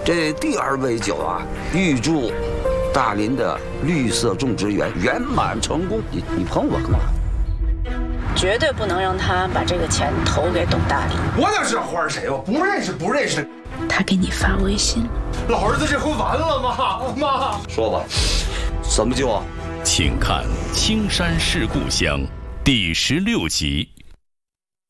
这第二杯酒啊，预祝大林的绿色种植园圆满成功。你捧我干嘛？ 绝对不能让他把这个钱投给董大林。 我哪知道花是谁？我不认识。 他给你发微信， 老儿子这回完了妈！ 说吧，什么酒啊？ 请看《青山是故乡》第16集。